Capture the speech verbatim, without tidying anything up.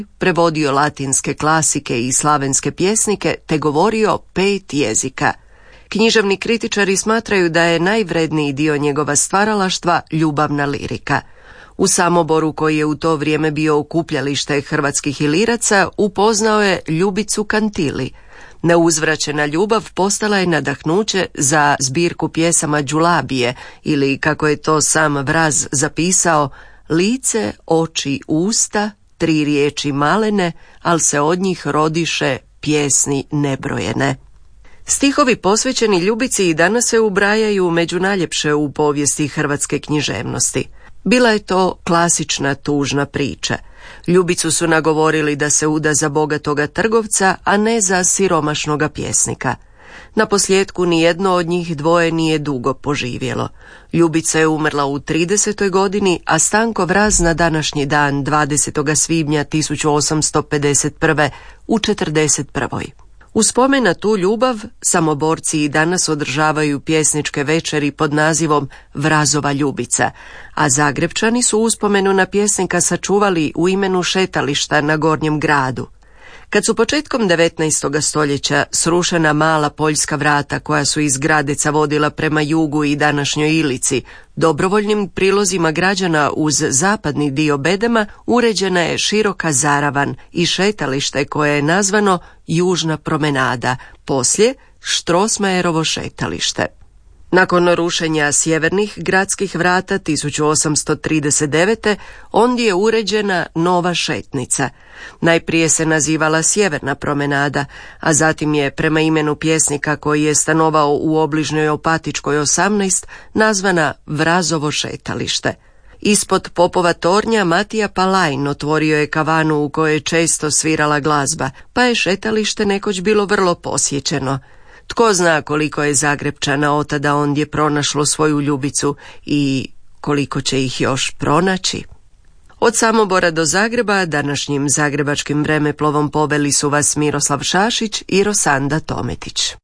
prevodio latinske klasike i slavenske pjesnike te govorio pet jezika. Književni kritičari smatraju da je najvredniji dio njegova stvaralaštva ljubavna lirika. U Samoboru, koji je u to vrijeme bio okupljalište hrvatskih iliraca, upoznao je Ljubicu Kantili. Neuzvraćena ljubav postala je nadahnuće za zbirku pjesama Đulabije, ili kako je to sam Vraz zapisao, lice, oči, usta, tri riječi malene, al se od njih rodiše pjesni nebrojene. Stihovi posvećeni Ljubici i danas se ubrajaju među najljepše u povijesti hrvatske književnosti. Bila je to klasična tužna priča. Ljubicu su nagovorili da se uda za bogatoga trgovca, a ne za siromašnoga pjesnika. Naposljetku nijedno od njih dvoje nije dugo poživjelo. Ljubica je umrla u tridesetoj godini, a Stanko Vraz na današnji dan dvadesetog svibnja tisuću osamsto pedeset prve u četrdeset prvoj. U spomen na tu ljubav, Samoborci i danas održavaju pjesničke večeri pod nazivom Vrazova Ljubica, a Zagrepčani su uspomenu na pjesnika sačuvali u imenu šetališta na Gornjem gradu. Kad su početkom devetnaestog stoljeća srušena mala poljska vrata koja su iz Gradeca vodila prema jugu i današnjoj Ilici, dobrovoljnim prilozima građana uz zapadni dio bedema uređena je široka zaravan i šetalište koje je nazvano Južna promenada, poslije Štrosmajerovo šetalište. Nakon rušenja sjevernih gradskih vrata tisuću osamsto trideset devete. ondje je uređena nova šetnica. Najprije se nazivala Sjeverna promenada, a zatim je prema imenu pjesnika koji je stanovao u obližnjoj Opatičkoj osamnaest nazvana Vrazovo šetalište. Ispod Popova tornja Matija Palajn otvorio je kavanu u kojoj je često svirala glazba, pa je šetalište nekoć bilo vrlo posjećeno. Tko zna koliko je Zagrepčana otada ondje pronašlo svoju Ljubicu i koliko će ih još pronaći. Od Samobora do Zagreba današnjim zagrebačkim vremeplovom poveli su vas Miroslav Šašić i Rosanda Tometić.